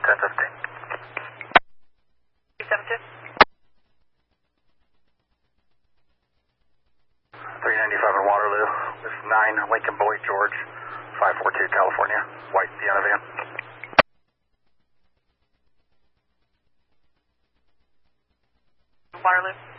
1015. 272. 395 in Waterloo. This is 9 Lincoln Boyd George, 542 California. White Sienna van. Waterloo.